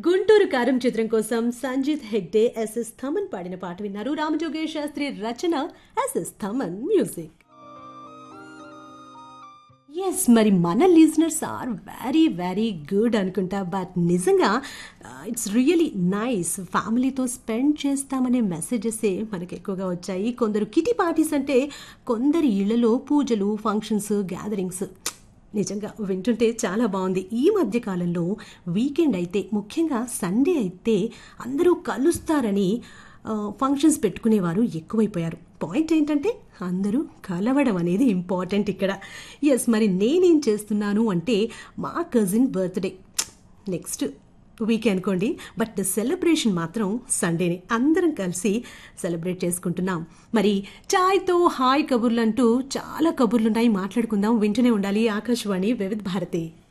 గుంటూరు కారం చిత్రం కోసం సంజిత్ హెగ్డే ఎస్ఎస్ థమన్ పాడిన పాట విన్నారు. రామజోగేష్ శాస్త్రి రచన, ఎస్ఎస్ థమన్ మ్యూజిక్. ఎస్, మరి మన listeners are very very good అనుకుంటా. బట్ నిజంగా ఇట్స్ రియలీ నైస్. ఫ్యామిలీతో స్పెండ్ చేస్తామనే మెసేజెసే మనకు ఎక్కువగా వచ్చాయి. కొందరు కిటీ పార్టీస్ అంటే, కొందరి ఇళ్లలో పూజలు, ఫంక్షన్స్, గ్యాదరింగ్స్. నిజంగా వింటుంటే చాలా బాగుంది. ఈ మధ్య కాలంలో వీకెండ్ అయితే, ముఖ్యంగా సండే అయితే అందరూ కలుస్తారని ఫంక్షన్స్ పెట్టుకునేవారు ఎక్కువైపోయారు. పాయింట్ ఏంటంటే అందరూ కలవడం అనేది ఇంపార్టెంట్ ఇక్కడ. ఎస్, మరి నేనేం చేస్తున్నాను అంటే, మా కజిన్ బర్త్డే నెక్స్ట్ వీక్ అనుకోండి, బట్ సెలబ్రేషన్ మాత్రం సండేనే. అందరం కలిసి సెలబ్రేట్ చేసుకుంటున్నాం. మరి చాయ్తో హాయ్ కబుర్లు అంటూ చాలా కబుర్లున్నాయి, మాట్లాడుకుందాం. వింటూనే ఉండాలి ఆకాశవాణి వివిధ భారతి.